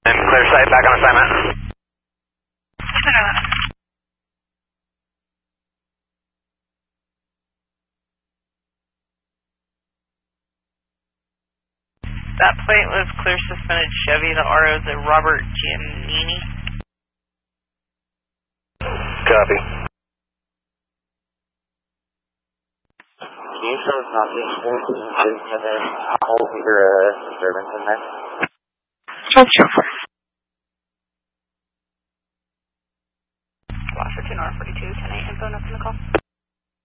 And clear site, back on assignment. That plate was clear suspended Chevy. The RO is a Robert Giannini. Copy. Can you show us not being experienced in the hold your disturbance in there? Structure